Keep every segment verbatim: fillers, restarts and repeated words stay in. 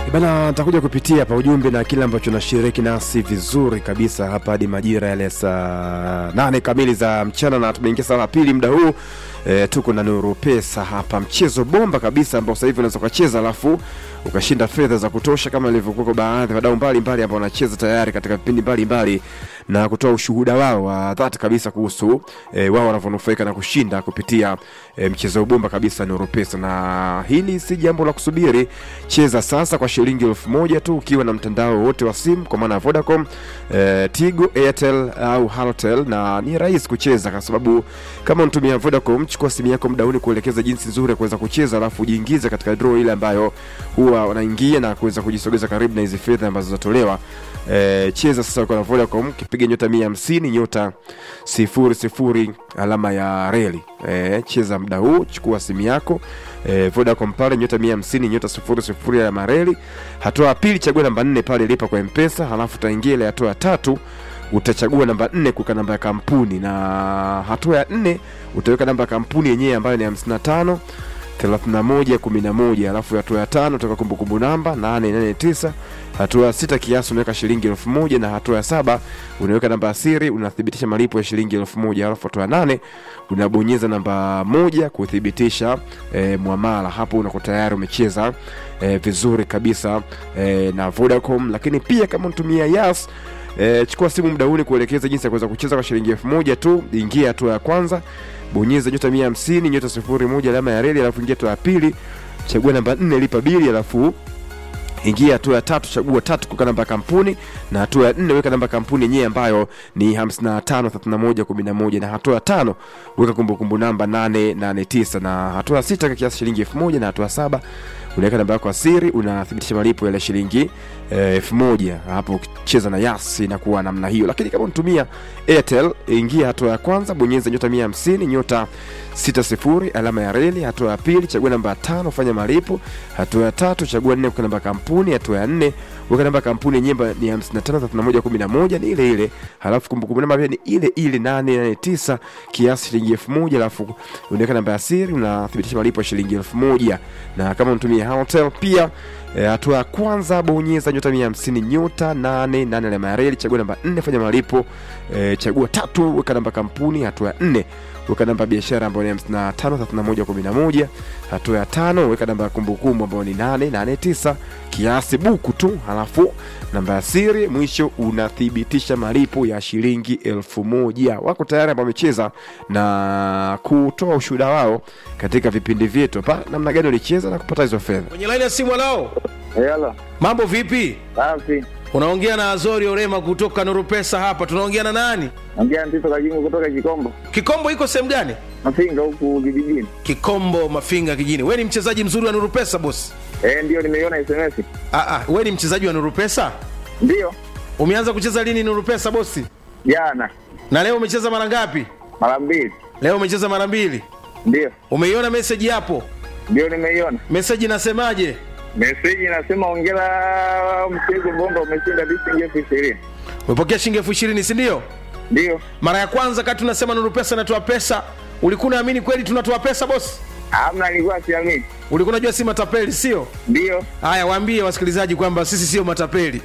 Bana, nitakuja kupitia hapa ujumbe na kile ambacho nashiriki nasi vizuri kabisa hapa hadi majira yale saa nane kamili za mchana, na tumeingia saa pili muda huu. E, tuko na Nuru Pesa hapa, mchezo bomba kabisa ambao sasa hivi unaweza kucheza alafu ukashinda fedha za kutosha kama ilivyokuwa kwa baadhi wadau mbalimbali ambao wanacheza tayari katika vipindi mbalimbali na kutoa ushuhuda wao wa dhati kabisa kuhusu e, wao wanavyonufaika na kushinda kupitia e, mchezo bomba kabisa Nuru Pesa. Na hili si jambo la kusubiri, cheza sasa kwa shilingi elfu moja tu ukiwa na mtandao wote wa simu kwa maana Vodacom, e, Tigo, Airtel au Halotel, na ni rahisi kucheza kwa sababu kama unatumia Vodacom, chukua simu yako mdauni kuelekeza jinsi nzuri ya kuweza kucheza alafu ujiingize katika draw ile ambayo huwa wanaingia na kuweza kujisogeza karibu na hizo fedha ambazo zinatolewa. E, cheza sasa kwa Vodacom, kipiga nyota mia hamsini nyota sifuri sifuri alama ya reli. E, cheza muda huu, chukua simu yako e, Vodacom pale nyota mia hamsini nyota sifuri sifuri alama ya reli. Hatua ya pili chagua namba nne pale lipa kwa M-Pesa, halafu utaingia ile hatua ya tatu utachagua namba nne kuweka namba ya kampuni, na hatua ya nne utaweka namba ya kampuni yenyewe ambayo ni hamsini na tano thelathini na moja kumi na moja, alafu hatua ya tano utaweka kumbukumbu namba nane nane tisa, hatua ya sita kiasi unaweka shilingi elfu moja, na hatua ya saba unaweka namba ya siri, unathibitisha malipo ya shilingi elfu moja, alafu hatua ya nane unabonyeza namba moja kuthibitisha e, muamala. Hapo unakuwa tayari umecheza e, vizuri kabisa e, na Vodacom. Lakini pia kama unatumia Yas, E, chukua simu mdauni kuelekeza jinsi ya kuweza kucheza kwa shilingi elfu moja tu. Ingia hatua ya kwanza, bonyeza nyota mia hamsini nyota sifuri moja alama ya reli, alafu ingia hatua ya pili, chagua namba nne lipa bili, alafu ingia hatua ya tatu, chagua tatu kuweka namba ya kampuni, na hatua ya nne weka namba ya kampuni yenyewe ambayo ni hamsini na tano thelathini na moja kumi na moja, na hatua ya tano weka kumbukumbu namba nane nane tisa, na hatua ya sita kiasi shilingi elfu moja, na hatua ya saba unaweka namba yako ya siri, unathibitisha malipo ya shilingi elfu moja. Hapo ukicheza na Yas inakuwa namna hiyo. Lakini kama unatumia Airtel, ingia hatua ya kwanza, bonyeza nyota mia hamsini nyota sita sifuri alama ya reli, hatua ya pili chagua namba tano fanya malipo, hatua ya tatu chagua nne kwa namba ya kampuni, hatua ya nne weka namba ya kampuni yenyewe ni hamsini na tano thelathini na moja kumi na moja, ni ile ile, halafu kumbukumbu namba pia ni ile ile nane nane tisa kiasi shilingi elfu moja, halafu unaweka namba ya siri, unathibitisha malipo ya shilingi elfu moja. Na kama unatumia Halotel pia E, hatua ya kwanza bonyeza nyota mia hamsini nyota nane nane alama ya reli, chagua namba nne fanya malipo, e, chagua tatu weka namba kampuni, hatua ya nne weka namba biashara ambayo ni hamsini na tano thelathini na moja kumi na moja, hatua ya tano weka namba ya kumbukumbu ambayo ni nane nane tisa kiasi buku tu, halafu namba ya siri, mwisho unathibitisha malipo ya shilingi elfu moja. Wako tayari ambao wamecheza na kutoa ushuhuda wao katika vipindi vyetu hapa namna gani walicheza na kupata hizo fedha. Kwenye line ya simu lao. Hello. Mambo vipi? Safi. Unaongea na Azori Orema kutoka Nuru Pesa hapa. Tunaongea na nani? Ongea Ntito Kajingu kutoka Kikombo. Kikombo iko sehemu gani? Mafinga huku kijijini. Kikombo Mafinga kijijini. Wewe ni mchezaji mzuri wa Nuru Pesa boss? Eh, ndio nimeiona S M S. Ah ah, wewe ni mchezaji wa Nuru Pesa? Ndio. Umeanza kucheza lini Nuru Pesa boss? Jana. Na leo umecheza mara ngapi? Mara mbili. Leo umecheza mara mbili? Ndio. Umeiona message hapo? Ndio nimeiona. Message inasemaje? Message inasema hongera mchezo bomba umeshinda shilingi elfu ishirini. Umepokea shilingi elfu ishirini si ndio? Ndio. Mara ya kwanza kati tunasema Nuru Pesa inatoa pesa, ulikuwa unaamini kweli tunatoa pesa boss? Hamna, nilikuwa siamini. Ulikuwa unajua si matapeli sio? Ndio. Haya, waambie wasikilizaji kwamba sisi sio matapeli.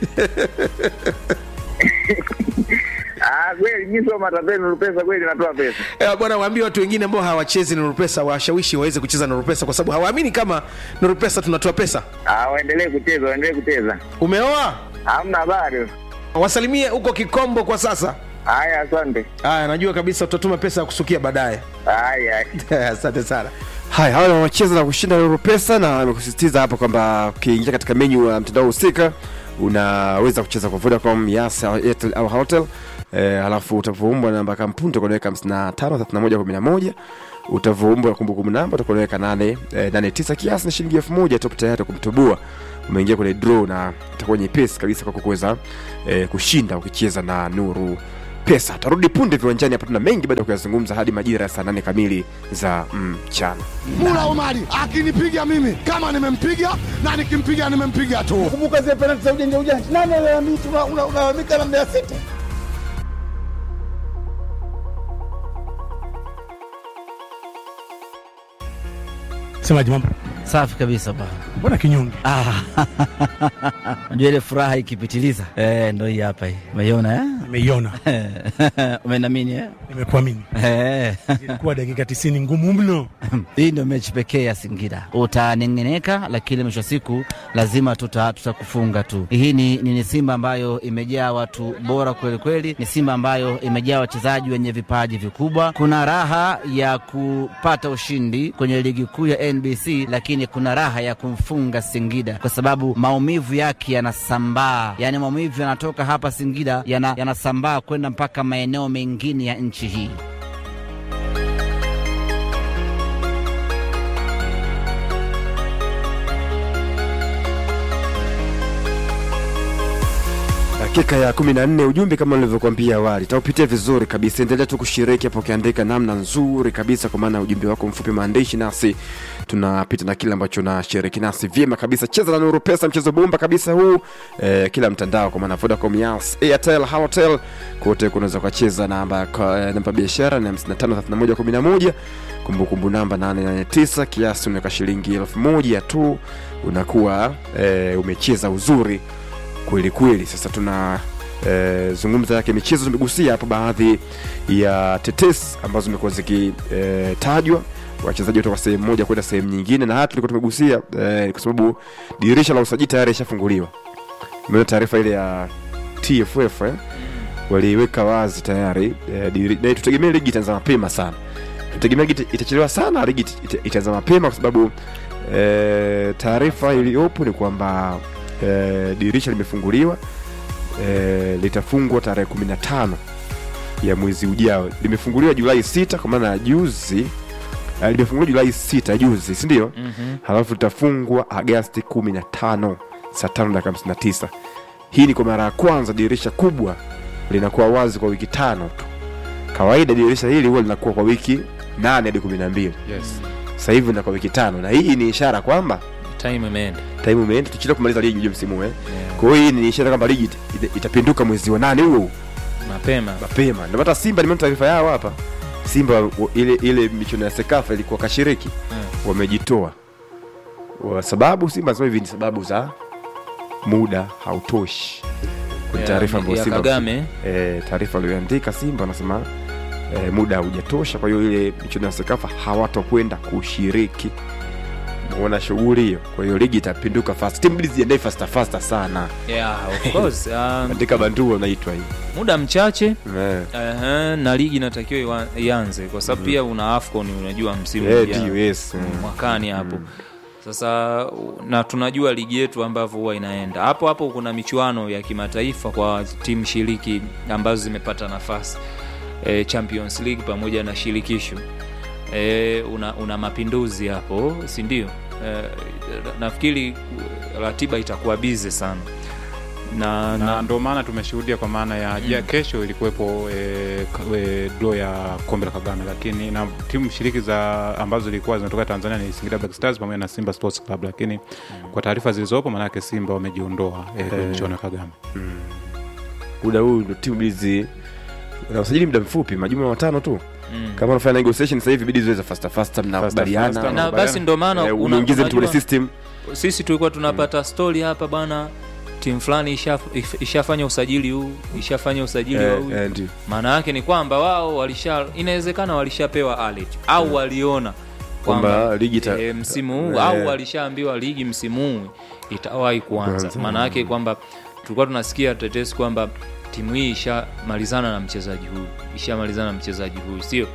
Ah, kweli mimi sio matapeli, Nuru Pesa kweli natoa pesa. Eh bwana, waambie watu wengine ambao hawachezi Nuru Pesa washawishi waweze kucheza Nuru Pesa kwa sababu hawaamini kama Nuru Pesa tunatoa pesa. Ah, waendelee kucheza, waendelee kucheza. Umeoa? Hamna habari. Wasalimie huko Kikombo kwa sasa. Haya, asante. Haya, najua kabisa utatuma pesa ya kusukia baadaye. Haya. Asante sana. Hai, hawa wanacheza na kushinda Nuru Pesa, na amekusisitiza hapa kwamba ukiingia katika menu ya mtandao husika unaweza kucheza kwa Vodacom, Yas, Airtel au Halotel. Eh, halafu utavoumbwa namba kampuni utakuweka hamsini na tano thelathini na moja kumi na moja, utavoumbwa kumbukumbu namba utakuweka nane nane tisa kiasi na shilingi elfu moja tu tayari kumtubua. Umeingia kwenye draw na itakuwa nyepesi kabisa kwa kuweza eh, kushinda ukicheza na Nuru Pesa. Tarudi punde viwanjani hapa, tuna mengi baada ya kuyazungumza hadi majira ya saa nane kamili za mchana. Mm, Mula Omari akinipiga mimi kama nimempiga na nikimpiga nimempiga tu. Kumbuka zile penalti za ujanja ujanja. Nani analalamika unalalamika na Mbeya City? Semaji mambo. Safi kabisa bwana. Mbona kinyonge? Ah. Unajua ile furaha ikipitiliza. Eh, ndio hii hapa hii. Umeiona eh? Nimeiona. Umenamini eh? Nimekuamini. Eh. Ilikuwa dakika tisini ngumu mno. Hii ndio mechi pekee ya Singida. Utanengeneka lakini mwisho siku lazima tuta tutakufunga tu. Hii ni, ni Simba ambayo imejaa watu bora kweli kweli. Ni Simba ambayo imejaa wachezaji wenye vipaji vikubwa. Kuna raha ya kupata ushindi kwenye ligi kuu ya N B C, lakini kuna raha ya kumfunga Singida kwa sababu maumivu yake yanasambaa. Yaani maumivu yanatoka hapa Singida yana yanasambaa kwenda mpaka maeneo mengine ya nchi hii. Dakika ya kumi na nne ujumbe kama nilivyokuambia awali. Taupitia vizuri kabisa. Endelea tu kushiriki hapo ukiandika namna nzuri kabisa kwa maana ujumbe wako mfupi maandishi nasi tunapita na kile ambacho na shiriki nasi vyema kabisa. Cheza na Nuru Pesa, mchezo bomba kabisa huu. E, kila mtandao kwa maana Vodacom, Yas, Airtel, Halotel kote kunaweza kucheza. Namba e, namba biashara ni hamsini na tano thelathini na moja kumi na moja. Kumbukumbu namba nane nane tisa, kiasi unaweka shilingi elfu moja tu unakuwa e, umecheza uzuri kweli kweli. Sasa tuna e, zungumza yake michezo. Tumegusia hapo baadhi ya tetesi ambazo zimekuwa zikitajwa e, wachezaji kutoka sehemu moja kwenda sehemu nyingine, na hata tulikuwa tumegusia e, kwa sababu dirisha la usajili tayari lishafunguliwa. Mimi taarifa ile ya T F F eh, waliweka wazi tayari e, na tutegemea ligi itaanza mapema sana. Tutegemea ligi itachelewa sana, ligi itaanza mapema kwa sababu e, taarifa iliyopo ni kwamba E, dirisha limefunguliwa, e, litafungwa tarehe kumi na tano ya mwezi ujao. Limefunguliwa Julai sita kwa maana juzi, e, limefunguliwa Julai sita juzi, si ndio? Mm-hmm. Halafu litafungwa Agosti kumi na tano saa tano dakika hamsini na tisa. Hii ni kwa mara ya kwanza dirisha kubwa linakuwa wazi kwa wiki tano tu. Kawaida dirisha hili huwa linakuwa kwa wiki nane hadi kumi na mbili. Yes. Sasa hivi ni kwa wiki tano, na hii ni ishara kwamba time imeenda. Time imeenda, tuchelewa kumaliza ligi uje msimu eh. Yeah. Kwa hiyo hii ni ishara kwamba ligi itapinduka mwezi wa nane huo mapema. Mapema. Ndio hata Simba nimeona taarifa yao hapa. Simba ile ile michuano ya Sekafa ilikuwa kashiriki. Yeah. Wamejitoa. Kwa sababu Simba sasa hivi ni sababu za muda hautoshi. Kwa yeah, taarifa ambayo Simba Kagame eh taarifa aliyoandika Simba anasema eh, muda haujatosha, kwa hiyo ile michuano ya Sekafa hawatakwenda kushiriki. Muona shughuli hiyo. Kwa hiyo ligi itapinduka fast. Team mbili ziende faster faster sana. Yeah, of course. Um, katika banduo unaitwa hii. Muda mchache. Yeah. Eh uh, na ligi inatakiwa ianze kwa sababu mm-hmm. pia una AFCON unajua msimu yeah, ujao. Yes. Mwakani hapo. Mm. Sasa na tunajua ligi yetu ambavyo huwa inaenda. Hapo hapo kuna michuano ya kimataifa kwa timu shiriki ambazo zimepata nafasi. E, Champions League pamoja na shirikisho. E, una, una mapinduzi hapo, si ndio? E, nafikiri ratiba itakuwa busy sana. Na, na, na ndio maana tumeshuhudia kwa maana ya mm. kesho ilikuwepo e, e, draw ya kombe la Kagame, lakini na timu shiriki za ambazo zilikuwa zinatoka Tanzania ni Singida Black Stars pamoja na Simba Sports Club, lakini mm. kwa taarifa zilizopo maana yake Simba wamejiondoa e, kwenye michuano ya Kagame. Mm. Muda huu ndio timu hizi unasajili muda mfupi, majuma matano tu. Mm. Kama unafanya negotiation sasa hivi bidii ziweza faster faster mnakubaliana. Na basi ndio maana eh, unaingiza mtu ile system. Sisi tulikuwa tunapata mm. story hapa bana, timu fulani isha, ishafanya usajili huu, ishafanya usajili eh, wa huyu. Eh, maana yake ni kwamba wao walisha, inawezekana walishapewa alert au mm. waliona kwamba ligi ita e, msimu huu eh, au walishaambiwa ligi msimu huu itawahi kuanza. Maana yake kwamba tulikuwa tunasikia tetesi kwamba timu hii ishamalizana na mchezaji huyu, ishamalizana na mchezaji huyu, sio?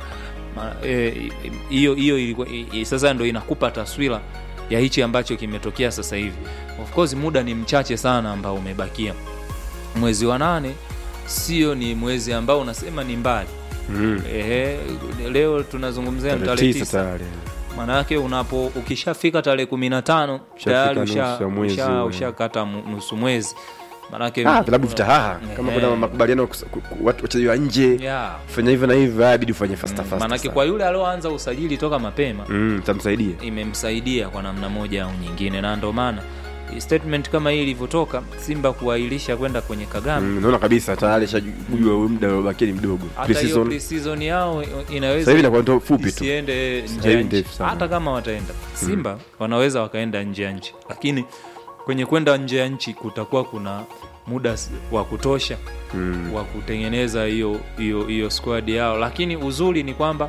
Hiyo hiyo ilikuwa sasa ndio inakupa taswira ya hichi ambacho kimetokea sasa hivi. Of course muda ni mchache sana ambao umebakia. Mwezi wa nane sio ni mwezi ambao unasema ni mbali. Mm. Ehe, leo tunazungumzia tarehe tisa. Maana yake unapo ukishafika tarehe kumi na tano tayari usha ushakata nusu mwezi. Manake ah vilabu vitahaha kama kuna makubaliano watu wachezaji wa nje yeah. fanya hivyo na hivyo inabidi ufanye fast fast. Manake kwa yule alioanza usajili toka mapema mm tamsaidia, imemsaidia kwa namna moja au nyingine, na ndio maana statement kama hii ilivyotoka Simba kuahirisha kwenda kwenye Kagame, mm, naona kabisa tayari shajua muda ubaki ni mdogo. Pre-season pre-season yao inaweza sasa hivi inakuwa fupi tu, isiende nje. Hata kama wataenda Simba mm. wanaweza wakaenda nje ya nchi, lakini kwenye kwenda nje ya nchi kutakuwa kuna muda wa kutosha mm. wa kutengeneza hiyo hiyo hiyo squad yao, lakini uzuri ni kwamba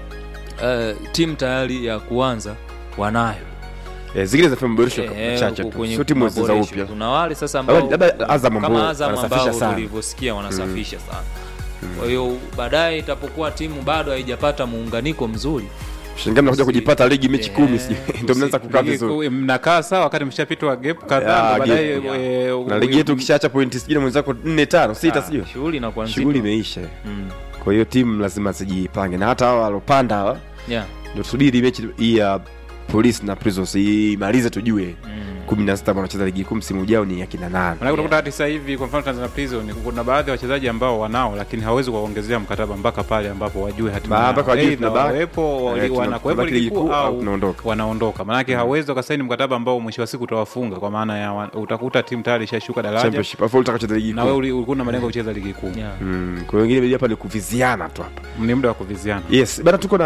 uh, timu tayari ya kuanza wanayo. Eh, zingine za maboresho chache tu. Sio timu za upya. Kuna wale sasa ambao labda Azam kama Azam ambao tulivyosikia wanasafisha mm. sana. Mm. Kwa hiyo baadaye itapokuwa timu bado haijapata muunganiko mzuri, Shingamu nakuja kujipata ligi mechi kumi sio ndio mnaanza kukaa vizuri. Mnakaa sawa wakati mshapitwa gap kadhaa baadaye na ligi yetu ukishaacha pointi sijui mwenzako nne tano sita sijui. Shughuli inakuwa nzito. Shughuli imeisha. Mm. Kwa hiyo timu lazima zijipange na hata hao walopanda hawa. Yeah. Ndio tusubiri mechi hii ya Police na Prisons imalize tujue mm. kumi na sita wanacheza ligi kuu msimu ujao ni akina nani. Maana utakuta hata sasa hivi kwa mfano Tanzania Prison kuna baadhi ya wachezaji ambao wanao lakini hawezi kuongezea mkataba mpaka pale ambapo wajue hatima mpaka wajue na wapo wanakuepo ligi kuu au wanaondoka. Wanaondoka. Maana yake hawezi kusaini mkataba ambao mwisho wa siku utawafunga, kwa maana ya utakuta timu tayari ishashuka daraja championship afu utakacheza ligi kuu na wewe ulikuwa na malengo kucheza ligi kuu. Mm, kwa wengine hapa ni kuviziana tu hapa. Ni muda wa kuviziana. Yes, bado tuko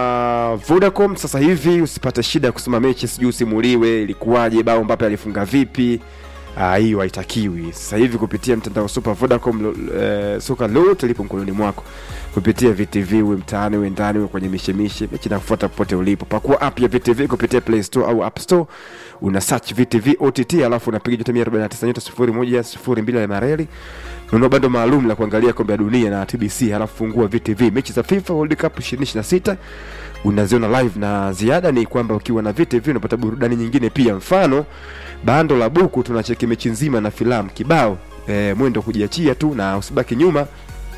na Vodacom sasa hivi, usipate shida kusema mechi sijui simuliwe ilikuwaje bao Mbappe alifunga vipi. Ah, hiyo haitakiwi. Sasa hivi kupitia mtandao Super Vodacom uh, soka lote lipo mkononi mwako. Kupitia V T V uwe mtaani uwe ndani uwe kwenye mishemishe, mechi inakufuata popote ulipo. Pakua app ya V T V kupitia Play Store au App Store. Una search V T V O T T alafu unapiga nyota mia arobaini na tisa nyota sifuri moja sifuri mbili ya mareli. Nunua bando maalum la kuangalia kombe la dunia na T B C, halafu fungua V T V mechi za FIFA World Cup ishirini ishirini na sita unaziona live, na ziada ni kwamba ukiwa na V T V unapata burudani nyingine pia. Mfano bando la buku tunacheki mechi nzima na filamu kibao, e, mwendo kujiachia tu na usibaki nyuma.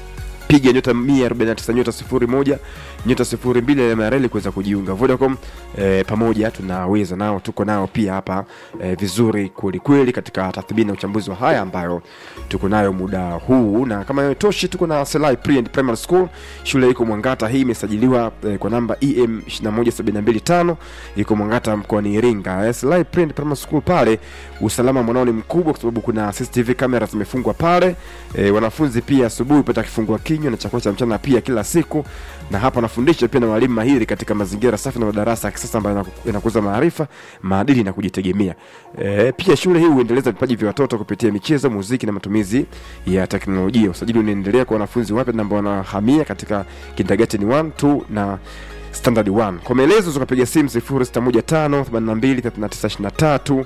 Piga nyota mia arobaini na tisa nyota sifuri moja nyota sifuri mbili ya M R L kuweza kujiunga. Vodacom e, pamoja tunaweza nao, tuko nao pia hapa e, vizuri kweli kweli katika tathmini na uchambuzi wa haya ambayo tuko nayo muda huu. Na kama yotoshi tuko na Selai Pre and Primary School, shule iko Mwangata. Hii imesajiliwa e, kwa namba E M ishirini na moja sabini na mbili tano, iko Mwangata mkoani Iringa. Selai Pre and Primary School pale usalama mwanao ni mkubwa kwa sababu kuna C C T V kamera zimefungwa pale. E, wanafunzi pia asubuhi pata kifungua kinywa na chakula cha mchana pia kila siku, na hapa nafundisha pia na walimu mahiri katika mazingira safi na madarasa ya kisasa ambayo yanakuza maarifa, maadili na kujitegemea. E, pia shule hii huendeleza vipaji vya watoto kupitia michezo, muziki na matumizi ya teknolojia. Usajili unaendelea kwa wanafunzi wapya ambao wanahamia katika kindergarten one, two na standard one. Kwa maelezo ukapiga simu sifuri sita moja tano themanini na mbili thelathini na tisa ishirini na tatu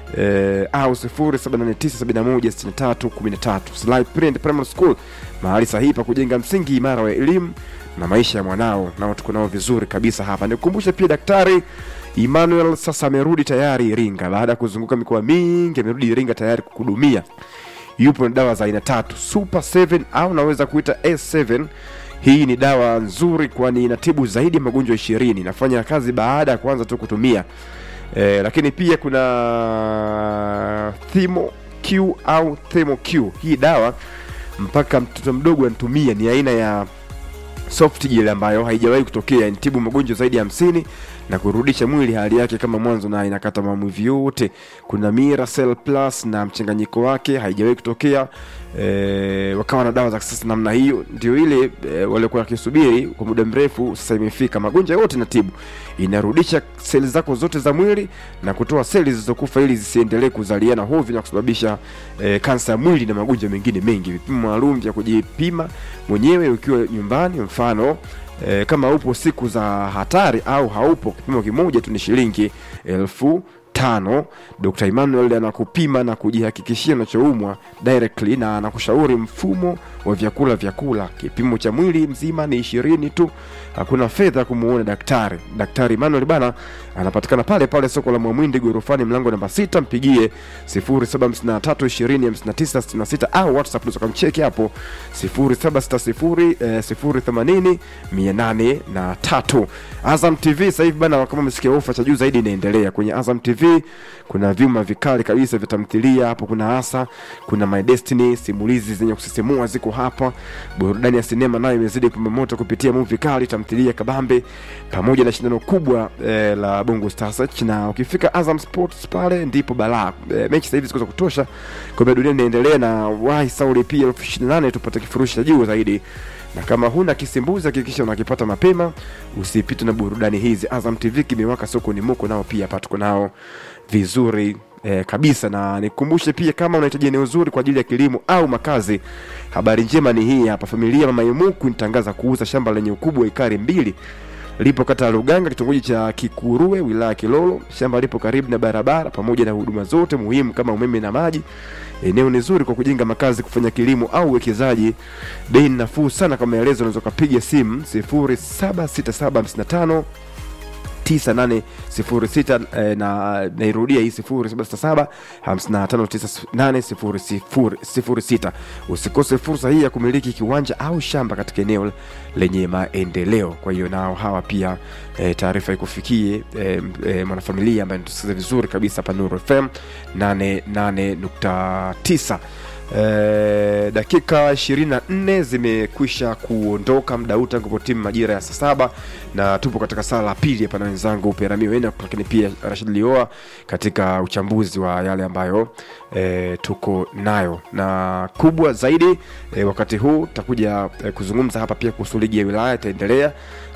eh, au sifuri saba nane tisa sabini na moja sitini na tatu kumi na tatu. Slide Print Primary School, mahali sahihi pa kujenga msingi imara wa elimu na maisha ya mwanao. Nao tuko nao vizuri kabisa hapa. Nikukumbusha pia Daktari Emmanuel sasa amerudi tayari Iringa baada ya kuzunguka mikoa mingi. Amerudi Iringa tayari kukuhudumia. Yupo na dawa za aina tatu, Super seven au naweza kuita S seven. Hii ni dawa nzuri kwani inatibu zaidi ya magonjwa ishirini. Inafanya kazi baada ya kuanza tu kutumia. E, lakini pia kuna Thimo Q au Thimo Q. Hii dawa mpaka mtoto mdogo anatumia, ni aina ya soft gel ambayo haijawahi kutokea. Inatibu magonjwa zaidi ya hamsini na kurudisha mwili hali yake kama mwanzo, na inakata maumivu yote. Kuna Miracell Plus na mchanganyiko wake haijawahi kutokea. E, wakawa na dawa za kisasa namna hiyo, ndio ile e, walikuwa wakisubiri kwa muda mrefu. Sasa imefika, magonjwa yote inatibu, inarudisha seli zako zote za mwili na kutoa seli zilizokufa ili zisiendelee kuzaliana hovyo na kusababisha e, kansa ya mwili na magonjwa mengine mengi. Vipimo maalum vya kujipima mwenyewe ukiwa nyumbani, mfano E, kama upo siku za hatari au haupo, kipimo kimoja tu ni shilingi elfu tano. Daktari Emmanuel anakupima na kujihakikishia unachoumwa directly, na anakushauri mfumo wa vyakula vyakula. Kipimo cha mwili mzima ni ishirini tu, hakuna fedha kumuona daktari. Daktari Emmanuel bana anapatikana pale pale soko la Mwamwindi gorofani mlango namba sita. Mpigie sifuri saba tano tatu ishirini hamsini na tisa sitini na sita au WhatsApp unaweza kumcheki hapo sifuri saba sita sifuri sifuri themanini mia nane na tatu. Azam T V sasa hivi bana, kama umesikia ofa cha juu zaidi inaendelea kwenye Azam T V. Kuna vyuma vikali kabisa vya tamthilia hapo, kuna hasa kuna My Destiny, simulizi zenye kusisimua ziko hapa. Burudani ya sinema nayo imezidi kupamba moto kupitia movie kali, tamthilia kabambe pamoja na shindano kubwa eh, la Bongo Star Search. Na ukifika Azam Sports pale ndipo balaa. Eh, mechi sasa hivi ziko za kutosha. Kombe la dunia inaendelea na wahi Saudi pia elfu ishirini na nane tupate kifurushi cha juu zaidi. Na kama huna kisimbuzi hakikisha unakipata mapema, usipite na burudani hizi. Azam T V kimewaka soko ni muko nao pia hapa tuko nao vizuri eh, kabisa. Na nikukumbushe pia kama unahitaji eneo zuri kwa ajili ya kilimo au makazi, habari njema ni hii hapa. Familia Mama Yemuku inatangaza kuuza shamba lenye ukubwa wa ekari mbili. Lipo kata ya Luganga, kitongoji cha Kikurue, wilaya Kilolo. Shamba lipo karibu na barabara pamoja na huduma zote muhimu kama umeme na maji. Eneo ni zuri kwa kujenga makazi, kufanya kilimo au uwekezaji. Bei nafuu sana. Kama maelezo unaweza kupiga simu sifuri saba sita saba hamsini na tano tisa nane sifuri sita eh, na nairudia hii sifuri saba sita saba hamsini na tano tisa nane sifuri sita. Usikose fursa hii ya kumiliki kiwanja au shamba katika eneo lenye maendeleo. Kwa hiyo nao hawa pia eh, taarifa ikufikie eh, eh, mwanafamilia ambaye tusikize vizuri kabisa hapa Nuru F M nane nane nukta tisa. Eh, dakika ishirini na nne zimekwisha kuondoka muda huu tangu timu majira ya saa saba, na tupo katika saa la pili hapa na wenzangu Perami Wenda, lakini pia Rashid Lioa katika uchambuzi wa yale ambayo eh, tuko nayo. Na kubwa zaidi eh, wakati huu tutakuja eh, kuzungumza hapa pia kuhusu ligi ya wilaya itaendelea,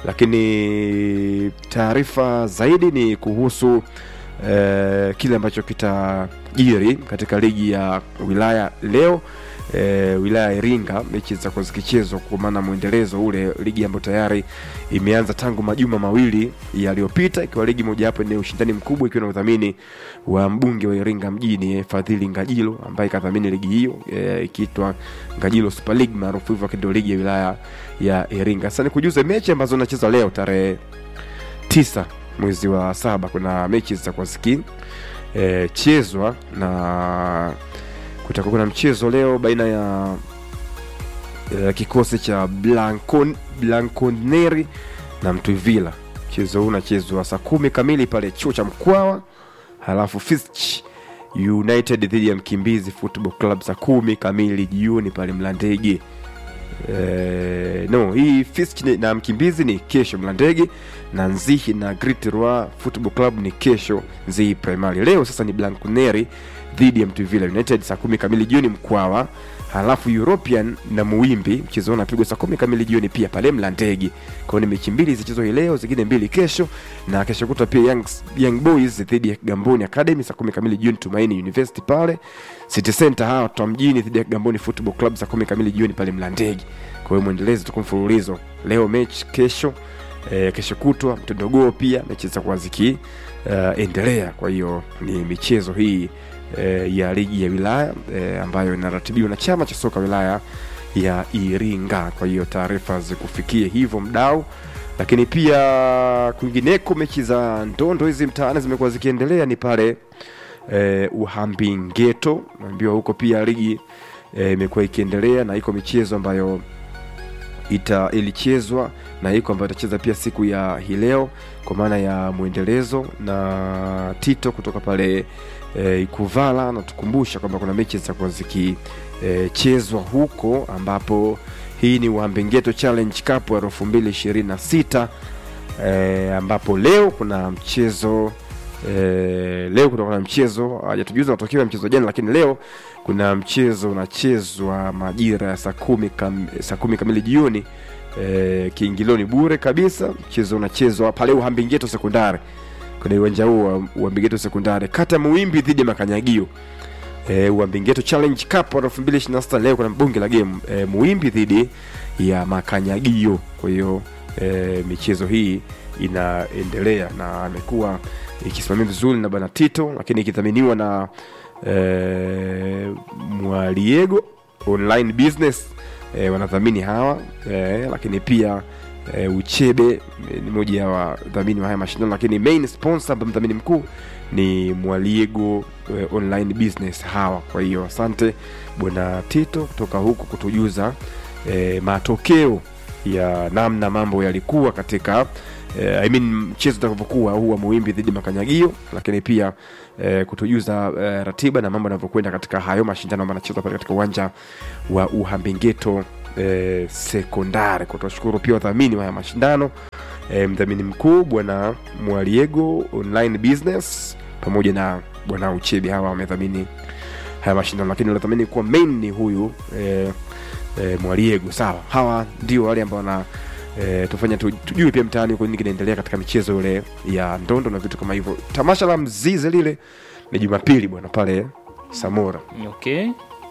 lakini taarifa zaidi ni kuhusu Eh, kile ambacho kitajiri katika ligi ya wilaya leo. Eh, wilaya Iringa mechi za kuzikichezo kwa maana muendelezo ule ligi ambayo tayari imeanza tangu majuma mawili yaliyopita, ikiwa ligi moja hapo yenye ushindani mkubwa, ikiwa na udhamini wa mbunge wa Iringa mjini eh, Fadhili Ngajilo ambaye kadhamini ligi hiyo eh, ikiitwa Ngajilo Super League maarufu hivyo, ndio ligi ya wilaya ya Iringa. Sasa nikujuze mechi ambazo zinachezwa leo tarehe tisa mwezi wa saba. Kuna mechi za kwa siki e, chezwa, na kutakuwa kuna mchezo leo baina ya e, kikosi cha Blancon Blanconeri na Mtuvila. Mchezo huu unachezwa saa kumi kamili pale chuo cha Mkwawa. Halafu Fisch United dhidi ya Mkimbizi Football Club saa kumi kamili jioni pale Mlandege. Eh, no, hii Fisch na Mkimbizi ni kesho Mlandege, na Nzihi na Great Roi Football Club ni kesho Nzihi Primary. Leo sasa ni Blanconeri dhidi ya Mtuvila United saa kumi kamili jioni Mkwawa. Halafu European na Muwimbi mchezo unapigwa saa kumi kamili jioni pia pale Mlandege. Kwa hiyo ni mechi mbili zichezwa hii leo, zingine mbili kesho, na kesho kutwa pia Young, Young Boys dhidi ya Gamboni Academy saa kumi kamili jioni Tumaini University pale City Center. Hawa tu mjini dhidi ya Gamboni Football Club saa kumi kamili jioni pale Mlandege. Kwa hiyo muendelezo tukumfululizo. Leo mechi, kesho eh, kesho kutwa Mtondogoo pia mechi za kuaziki uh, endelea. Kwa hiyo ni michezo hii E, ya ligi ya wilaya e, ambayo inaratibiwa na chama cha soka wilaya ya Iringa. Kwa hiyo taarifa zikufikie hivyo mdau, lakini pia kwingineko mechi za ndondo hizi mtaani zimekuwa zikiendelea ni pale e, Uhambingeto, naambiwa huko pia ligi imekuwa e, ikiendelea, na iko michezo ambayo ita ilichezwa na iko ambayo itacheza pia siku ya hii leo kwa maana ya muendelezo. Na Tito kutoka pale E, Ikuvala na tukumbusha kwamba kuna mechi za kwa zikichezwa e, huko, ambapo hii ni Uhambingeto Challenge Cup ya elfu mbili ishirini na sita e, ambapo leo kuna mchezo e, leo kuna mchezo hajatujuza matokeo ya mchezo jana, lakini leo kuna mchezo unachezwa majira ya saa kumi kam, saa kumi kamili jioni e, kiingiloni bure kabisa. Mchezo unachezwa pale Uhambingeto Sekondari kwenye uwanja huu wa Uhambingeto Sekondari, kata Muwimbi dhidi ya Makanyagio. Eh, Uhambingeto Challenge Cup elfu mbili ishirini na sita leo kuna mbunge la game e, Muwimbi dhidi ya Makanyagio. Kwa hiyo e, michezo hii inaendelea na amekuwa ikisimamia vizuri na bana Tito, lakini ikidhaminiwa na e, Mwaliego Online Business e, wanadhamini hawa e, lakini pia E, Uchebe ni mmoja wa dhamini wa haya mashindano, lakini main sponsor mdhamini mkuu ni Mwaliego e, Online Business hawa. Kwa hiyo asante bwana Tito kutoka huku kutujuza e, matokeo ya namna mambo yalikuwa katika eh, I mean mchezo utakapokuwa huu wa Muimbi dhidi Makanyagio, lakini pia eh, kutujuza eh, ratiba na mambo yanavyokwenda katika hayo mashindano ambayo yanachezwa pale katika uwanja wa Uhambengeto eh, Sekondari. Kwa tunashukuru pia wadhamini wa mashindano, eh, mdhamini mkuu bwana Mwaliego Online Business pamoja na bwana Uchebi, hawa wamedhamini haya mashindano, lakini wadhamini kwa main ni huyu eh, eh, Mwaliego. Sawa, hawa ndio wale ambao na E, tufanya tujue pia mtaani kwa nini kinaendelea katika michezo ile ya ndondo na vitu kama hivyo. Tamasha la Mzize lile ni Jumapili bwana pale Samora. Okay.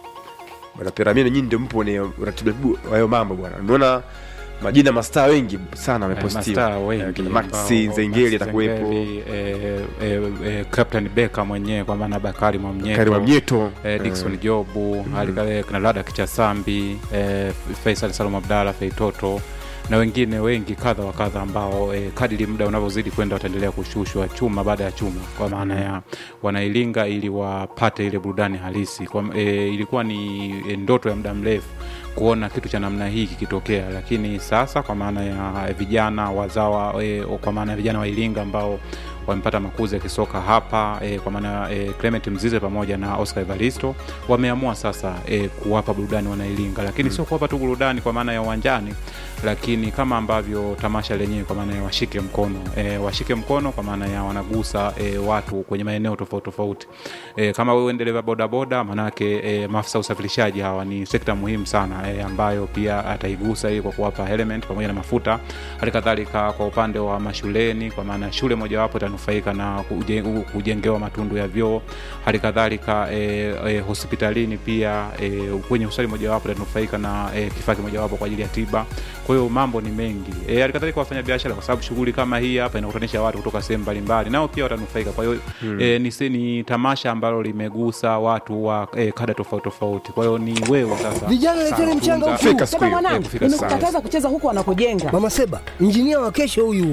Bwana Piramidi, nyinyi ndio mpo ni ratiba hayo mambo bwana. Unaona majina mastaa wengi sana wamepostiwa. Mastaa wengi. Maxi Zengeli atakuwepo. Eh, eh, eh, Captain Beka mwenyewe kwa maana Bakari Mwamnyeto. Bakari Mwamnyeto. Eh, Dickson eh. Jobu, mm. hali kale kuna Lada Kichasambi, eh, Faisal Salum Abdalla, Feitoto na wengine wengi kadha wa kadha ambao e, kadiri muda unavyozidi kwenda wataendelea kushushwa chuma baada ya chuma, kwa maana ya wanailinga ili wapate ile burudani halisi. Kwa, e, ilikuwa ni e, ndoto ya muda mrefu kuona kitu cha namna hii kikitokea, lakini sasa kwa maana ya vijana wazawa e, kwa maana ya vijana wa Iringa ambao wamepata makuzi ya kisoka hapa e, kwa maana e, Clement Mzize pamoja na Oscar Evaristo wameamua sasa e, kuwapa burudani wanailinga, lakini hmm. sio kuwapa tu burudani kwa maana ya uwanjani, lakini kama ambavyo tamasha lenyewe kwa maana ya washike mkono e, washike mkono kwa maana ya wanagusa e, watu kwenye maeneo tofauti tofauti. E, kama wewe endelea boda boda, maana yake e, maafisa usafirishaji hawa ni sekta muhimu sana e, ambayo pia ataigusa ili kwa kuwapa element pamoja na mafuta. Halikadhalika kwa upande wa mashuleni, kwa maana shule mojawapo itanufaika na kujengewa matundu ya vyoo. Halikadhalika e, e, hospitalini pia e, kwenye hospitali mojawapo itanufaika na e, kifaa kimojawapo kwa ajili ya tiba. Kwa hiyo mambo ni mengi. E, halikadhalika wafanya biashara, kwa sababu shughuli kama hii hapa inakutanisha watu kutoka sehemu mbalimbali, nao pia watanufaika. Kwa hiyo hmm. e, ni, ni tamasha ambalo limegusa watu wa e, kada tofauti tofauti. Kwa hiyo ni wewe sasa vijana leteni mchanga huko. Sema mwanangu, nimekukataza kucheza huko wanakojenga. Mama Seba, injinia wa kesho huyu.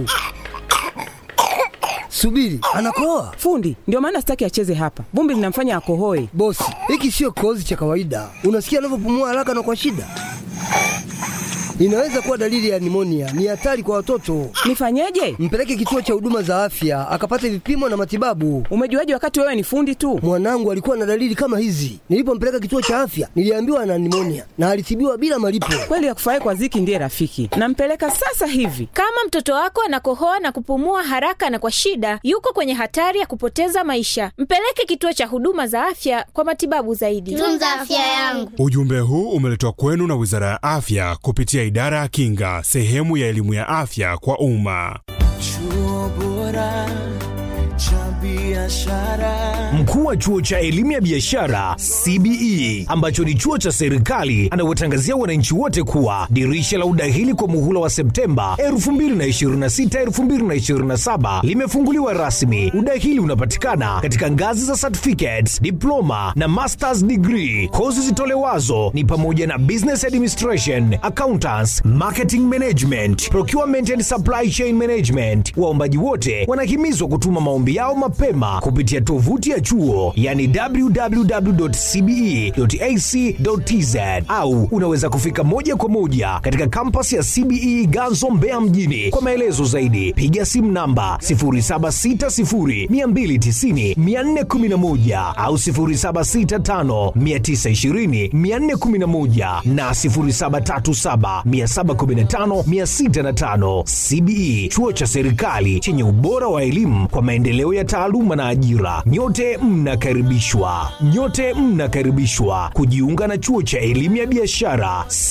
Subiri, anakoa. Fundi, ndio maana sitaki acheze hapa. Vumbi linamfanya akohoe. Bosi, hiki sio kozi cha kawaida. Unasikia anavyopumua haraka na kwa shida? Inaweza kuwa dalili ya pneumonia. Ni hatari kwa watoto. Nifanyeje? Mpeleke kituo cha huduma za afya akapate vipimo na matibabu. Umejuaje wakati wewe ni fundi tu? Mwanangu alikuwa na dalili kama hizi. Nilipompeleka kituo cha afya, niliambiwa ana pneumonia na alitibiwa bila malipo. Kweli yakufurahi kwa Ziki ndiye rafiki. Nampeleka sasa hivi. Kama mtoto wako anakohoa na kupumua haraka na kwa shida, yuko kwenye hatari ya kupoteza maisha. Mpeleke kituo cha huduma za afya kwa matibabu zaidi. Tunza afya yangu. Ujumbe huu umeletwa kwenu na Wizara ya Afya kupitia Idara ya Kinga, sehemu ya elimu ya afya kwa umma. Chuo bora cha biashara. Mkuu wa chuo cha elimu ya biashara C B E ambacho ni chuo cha serikali anawatangazia wananchi wote kuwa dirisha la udahili kwa muhula wa Septemba elfu mbili na ishirini na sita elfu mbili na ishirini na saba limefunguliwa rasmi. Udahili unapatikana katika ngazi za certificates, diploma na masters degree. Kozi zitolewazo ni pamoja na business administration, accountants, marketing management, procurement and supply chain management. Waombaji wote wanahimizwa kutuma maombi yao mapema kupitia tovuti ya chuo, yani w w w dot c b e dot a c dot t z, au unaweza kufika moja kwa moja katika kampasi ya C B E Ganzo Mbeya mjini. Kwa maelezo zaidi piga simu namba sifuri saba sita sifuri mbili tisa zero nne one one au sifuri saba sita tano tisa two zero nne one one na sifuri saba tatu saba saba one tano six zero tano. C B E, chuo cha serikali chenye ubora wa elimu kwa maendeleo ya taaluma na ajira. Nyote mnakaribishwa. Nyote mnakaribishwa kujiunga na chuo cha elimu ya biashara